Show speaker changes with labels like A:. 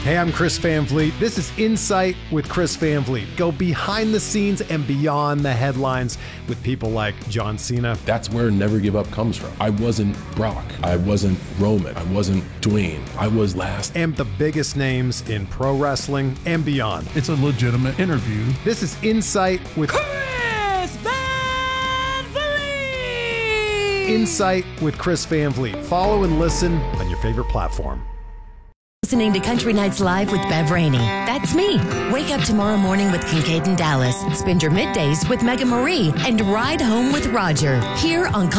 A: Hey, I'm Chris Van Vliet. This is Insight with Chris Van Vliet. Go behind the scenes and beyond the headlines with people like John Cena.
B: That's where Never Give Up comes from. I wasn't Brock. I wasn't Roman. I wasn't Dwayne. I was last.
A: And the biggest names in pro wrestling and beyond.
C: It's a legitimate interview.
A: This is Insight with
D: Chris Van Vliet.
A: Insight with Chris Van Vliet. Follow and listen on your favorite platform.
E: Listening to Country Nights Live with Bev Rainey. That's me. Wake up tomorrow morning with Kincaid and Dallas. Spend your middays with Mega Marie and ride home with Roger. Here on